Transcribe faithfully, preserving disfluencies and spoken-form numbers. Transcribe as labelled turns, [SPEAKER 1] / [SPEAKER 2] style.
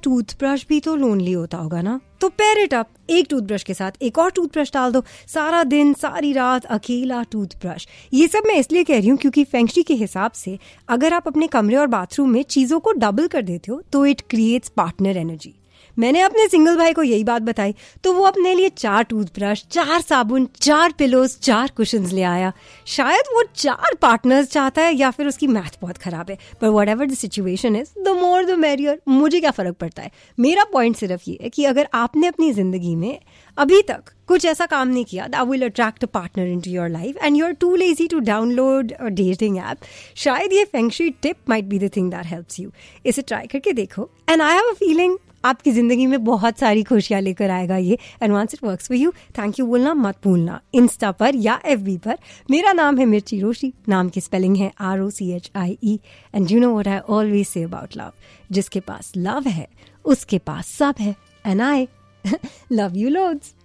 [SPEAKER 1] Toothbrush भी तो lonely होता होगा ना, तो पेयर इट अप, एक टूथब्रश के साथ एक और टूथब्रश डाल दो, सारा दिन सारी रात अकेला टूथब्रश। ये सब मैं इसलिए कह रही हूँ क्योंकि फेंगशी के हिसाब से अगर आप अपने कमरे और बाथरूम में चीजों को डबल कर देते हो तो इट क्रिएट्स पार्टनर एनर्जी। मैंने अपने सिंगल भाई को यही बात बताई तो वो अपने लिए चार टूथब्रश, चार साबुन, चार पिलोज, चार कुशन्स ले आया। शायद वो चार पार्टनर्स चाहता है या फिर उसकी मैथ बहुत खराब है, पर whatever the situation is, the more the merrier. मुझे क्या फर्क पड़ता है। मेरा पॉइंट सिर्फ ये है कि अगर आपने अपनी जिंदगी में अभी तक कुछ ऐसा काम नहीं किया that will attract a partner into your life and you are too lazy to download a dating app, शायद ये फेंगशी tip might be the thing that helps you. इसे ट्राई करके देखो and I have a feeling आपकी जिंदगी में बहुत सारी खुशियां लेकर आएगा ये। And once it works for you, thank you बोलना मत भूलना इंस्टा पर या एफबी पर। मेरा नाम है मिर्ची रोशी, नाम की स्पेलिंग है R O C H I E. And you know what I always say about love, जिसके पास लव है उसके पास सब है। And I love you loads.